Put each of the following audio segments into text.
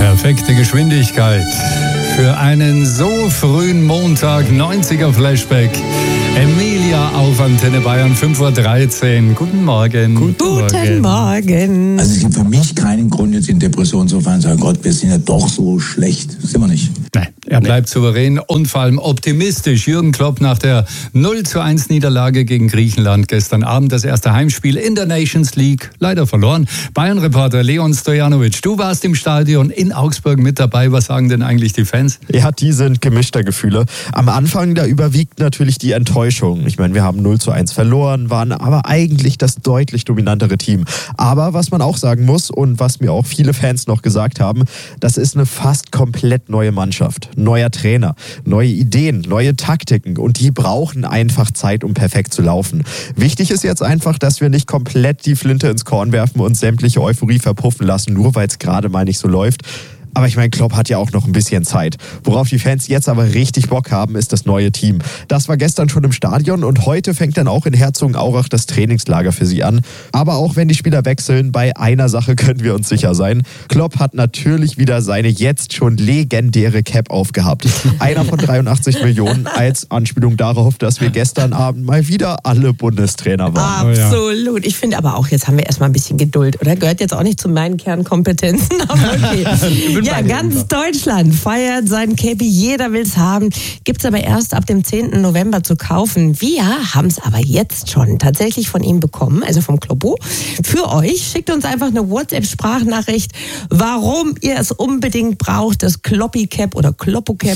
Perfekte Geschwindigkeit für einen so frühen Montag, 90er Flashback. Emilia auf Antenne Bayern, 5.13 Uhr. Guten Morgen. Guten Morgen. Also es gibt für mich keinen Grund, jetzt in Depression zu fallen und zu sagen, Gott, wir sind ja doch so schlecht. Das sind wir nicht. Nein, er bleibt souverän und vor allem optimistisch. Jürgen Klopp nach der 0:1 Niederlage gegen Griechenland gestern Abend, das erste Heimspiel in der Nations League, leider verloren. Bayern-Reporter Leon Stojanovic, du warst im Stadion in Augsburg mit dabei. Was sagen denn eigentlich die Fans? Ja, die sind gemischter Gefühle. Am Anfang, da überwiegt natürlich die Enttäuschung. Ich meine, wir haben 0:1 verloren, waren aber eigentlich das deutlich dominantere Team. Aber was man auch sagen muss und was mir auch viele Fans noch gesagt haben, das ist eine fast komplett neue Mannschaft. Neuer Trainer, neue Ideen, neue Taktiken und die brauchen einfach Zeit, um perfekt zu laufen. Wichtig ist jetzt einfach, dass wir nicht komplett die Flinte ins Korn werfen und sämtliche Euphorie verpuffen lassen, nur weil es gerade mal nicht so läuft. Aber ich meine, Klopp hat ja auch noch ein bisschen Zeit. Worauf die Fans jetzt aber richtig Bock haben, ist das neue Team. Das war gestern schon im Stadion und heute fängt dann auch in Herzogenaurach das Trainingslager für sie an. Aber auch wenn die Spieler wechseln, bei einer Sache können wir uns sicher sein. Klopp hat natürlich wieder seine jetzt schon legendäre Cap aufgehabt. Einer von 83 Millionen als Anspielung darauf, dass wir gestern Abend mal wieder alle Bundestrainer waren. Absolut. Ich finde aber auch, jetzt haben wir erstmal ein bisschen Geduld, oder? Gehört jetzt auch nicht zu meinen Kernkompetenzen, aber okay. Ja, ganz Deutschland feiert seinen Cappy, jeder will's haben. Gibt's aber erst ab dem 10. November zu kaufen. Wir haben's aber jetzt schon tatsächlich von ihm bekommen, also vom Kloppo. Für euch schickt uns einfach eine WhatsApp-Sprachnachricht, warum ihr es unbedingt braucht, das Kloppi-Cap oder Kloppo-Cap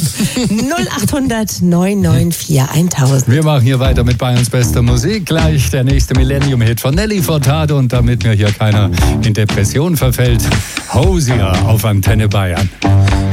0800 994 1000. Wir machen hier weiter mit Bayerns bester Musik. Gleich der nächste Millennium-Hit von Nelly Furtado und damit mir hier keiner in Depression verfällt, Hosier auf Antenne Bayern.